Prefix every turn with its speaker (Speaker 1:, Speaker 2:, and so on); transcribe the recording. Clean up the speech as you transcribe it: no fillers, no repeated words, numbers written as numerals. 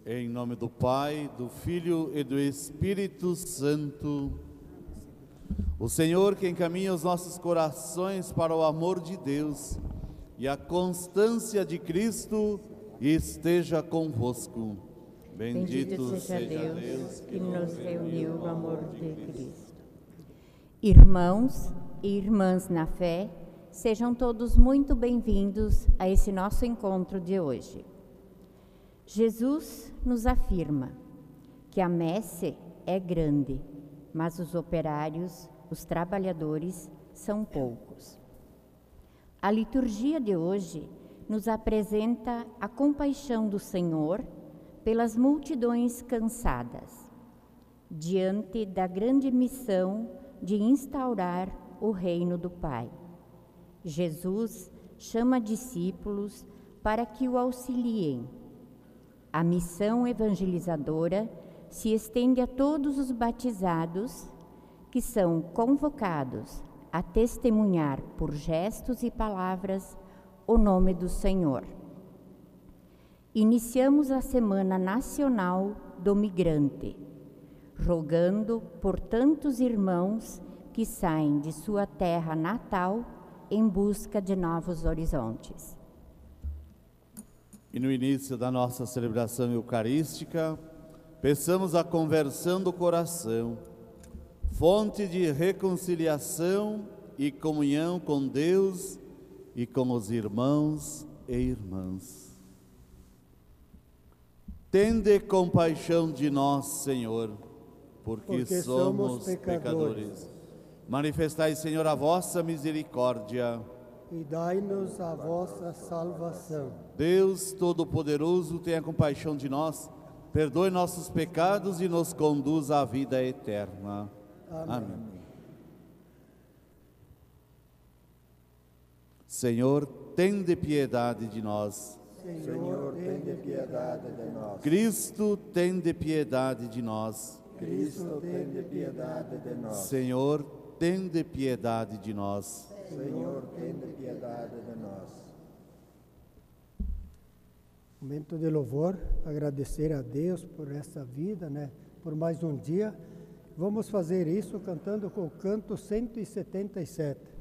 Speaker 1: Em nome do Pai, do Filho e do Espírito Santo. O Senhor que encaminha os nossos corações para o amor de Deus e a constância de Cristo esteja convosco.
Speaker 2: Bendito seja Deus que nos reuniu no amor de Cristo. Irmãos e irmãs na fé, sejam todos muito bem-vindos a esse nosso encontro de hoje. Jesus nos afirma que a messe é grande, mas os operários, os trabalhadores, são poucos. A liturgia de hoje nos apresenta a compaixão do Senhor pelas multidões cansadas, diante da grande missão de instaurar o reino do Pai. Jesus chama discípulos para que o auxiliem. A missão evangelizadora se estende a todos os batizados que são convocados a testemunhar por gestos e palavras o nome do Senhor. Iniciamos a Semana Nacional do Migrante, rogando por tantos irmãos que saem de sua terra natal em busca de novos horizontes.
Speaker 1: E no início da nossa celebração eucarística, peçamos a conversão do coração, fonte de reconciliação e comunhão com Deus e com os irmãos e irmãs. Tende compaixão de nós, Senhor, porque somos pecadores. Manifestai, Senhor, a vossa misericórdia
Speaker 3: e dai-nos a vossa salvação.
Speaker 1: Deus Todo-Poderoso, tenha compaixão de nós, perdoe nossos pecados e nos conduza à vida eterna. Amém. Senhor, tende piedade de nós.
Speaker 3: Senhor, tende piedade de nós.
Speaker 1: Cristo, tende piedade de nós.
Speaker 3: Cristo, tende piedade de nós.
Speaker 1: Senhor, tende piedade de nós.
Speaker 3: Senhor, tende piedade de nós. Momento de louvor, agradecer a Deus por essa vida, por mais um dia. Vamos fazer isso cantando com o canto 177.